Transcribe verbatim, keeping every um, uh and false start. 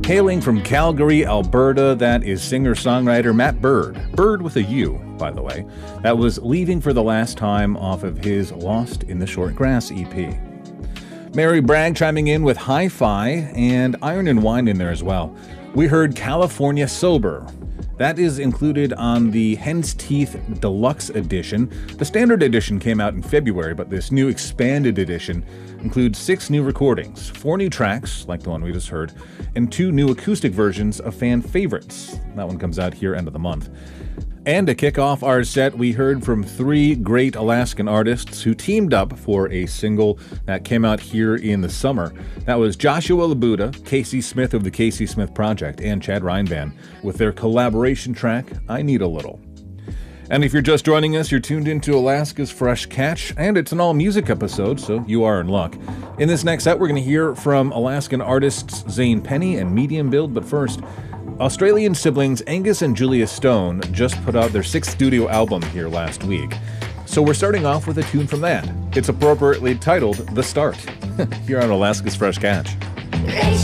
Hailing from Calgary, Alberta, that is singer-songwriter Matt Bird. Bird with a U, by the way. That was Leaving for the Last Time off of his Lost in the Short Grass E P. Mary Bragg chiming in with Hi-Fi and Iron and Wine in there as well. We heard California Sober. That is included on the Hen's Teeth Deluxe Edition. The standard edition came out in February, but this new expanded edition includes six new recordings, four new tracks, like the one we just heard, and two new acoustic versions of fan favorites. That one comes out here end of the month. And to kick off our set, we heard from three great Alaskan artists who teamed up for a single that came out here in the summer. That was Joshua Labuda, Casey Smith of the Casey Smith Project, and Chad Reinvan with their collaboration track, I Need a Little. And if you're just joining us, you're tuned into Alaska's Fresh Catch, and it's an all-music episode, so you are in luck. In this next set, we're going to hear from Alaskan artists Zane Penny and Medium Build, but first, Australian siblings Angus and Julia Stone just put out their sixth studio album here last week. So we're starting off with a tune from that. It's appropriately titled The Start, here on Alaska's Fresh Catch.